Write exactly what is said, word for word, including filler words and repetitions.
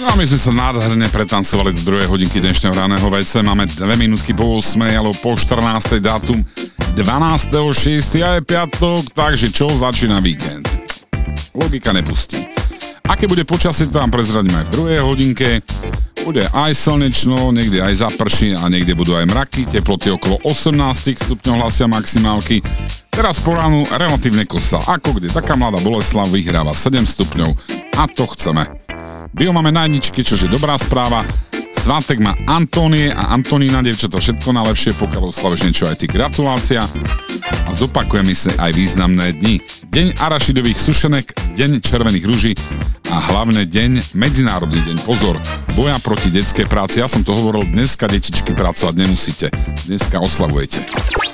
No a my sme sa nádherne pretancovali do druhej hodinky dnešného raného vé cé. Máme dve minútky po ôsmej, alebo po štrnástej, dátum dvanásteho šiesteho a je piatok, takže čo, začína víkend. Logika nepustí. Aké bude počasie, to vám prezradím aj v druhej hodinke. Bude aj slnečno, niekde aj zaprší a niekde budú aj mraky, teploty okolo osemnásť stupňov hlasia maximálky. Teraz po ránu relatívne kosa, ako kde taká mladá Boleslav vyhráva sedem stupňov a to chceme. Bio máme najničky, čože dobrá správa. Svátek má Antónie a Antonína, dievčatá, všetko najlepšie, pokiaľ oslavíš niečo aj ty, gratulácia. A zopakujeme si aj významné dni. Deň arašidových sušenek, deň červených ruží a hlavne deň, medzinárodný deň, pozor, boja proti detskej práci. Ja som to hovoril, dneska detičky pracovať nemusíte, dneska oslavujete.